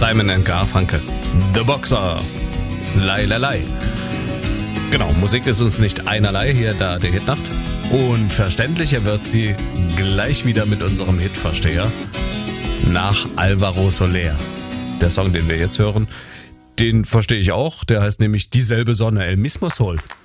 Simon & Garfunkel, The Boxer, Lei, Lei, Lei. Genau, Musik ist uns nicht einerlei hier da der Hitnacht. Und verständlicher wird sie gleich wieder mit unserem Hitversteher nach Alvaro Soler. Der Song, den wir jetzt hören, den verstehe ich auch. Der heißt nämlich Dieselbe Sonne, El Mismo Sol.